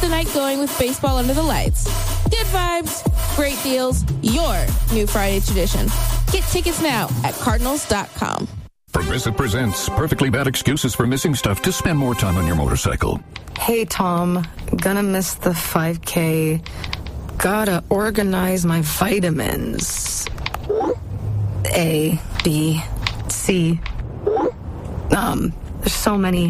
the night going with baseball under the lights. Good vibes, great deals, your new Friday tradition. Get tickets now at Cardinals.com. Progressive presents Perfectly Bad Excuses for Missing Stuff to spend more time on your motorcycle. Hey, Tom. Gonna miss the 5K. Gotta organize my vitamins. A, B, C. There's so many.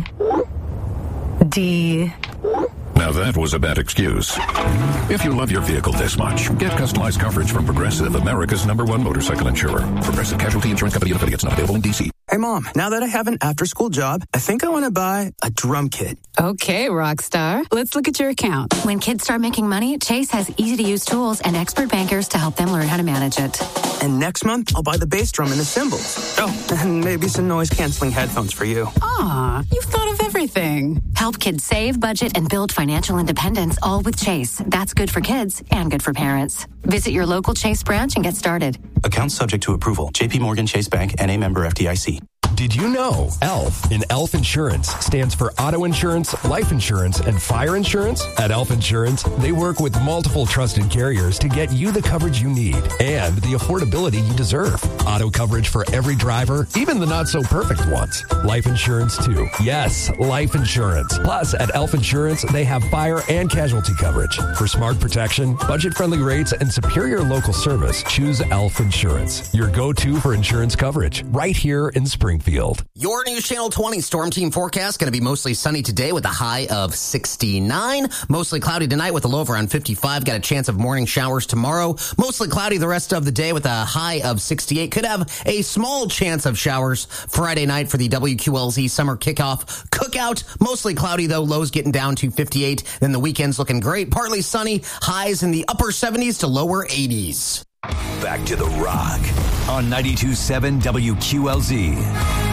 D. Now that was a bad excuse. If you love your vehicle this much, get customized coverage from Progressive, America's #1 motorcycle insurer. Progressive Casualty Insurance Company and affiliates, not available in D.C. Hey, Mom, now that I have an after-school job, I think I want to buy a drum kit. Okay, Rockstar. Let's look at your account. When kids start making money, Chase has easy-to-use tools and expert bankers to help them learn how to manage it. And next month, I'll buy the bass drum and the cymbals. Oh, and maybe some noise-canceling headphones for you. Aw, you've thought of everything. Help kids save, budget, and build financial independence, all with Chase. That's good for kids and good for parents. Visit your local Chase branch and get started. Account subject to approval. J.P. Morgan Chase Bank, N.A. member FDIC. Did you know ELF in ELF Insurance stands for auto insurance, life insurance, and fire insurance? At ELF Insurance, they work with multiple trusted carriers to get you the coverage you need and the affordability you deserve. Auto coverage for every driver, even the not-so-perfect ones. Life insurance, too. Yes, life insurance. Plus, at ELF Insurance, they have fire and casualty coverage. For smart protection, budget-friendly rates, and superior local service, choose ELF Insurance, your go-to for insurance coverage, right here in Springfield. Your News Channel 20 Storm Team forecast going to be mostly sunny today with a high of 69. Mostly cloudy tonight with a low of around 55. Got a chance of morning showers tomorrow. Mostly cloudy the rest of the day with a high of 68. Could have a small chance of showers Friday night for the WQLZ summer kickoff cookout. Mostly cloudy though, lows getting down to 58. Then the weekend's looking great. Partly sunny, highs in the upper 70s to lower 80s. Back to the Rock on 92.7 WQLZ.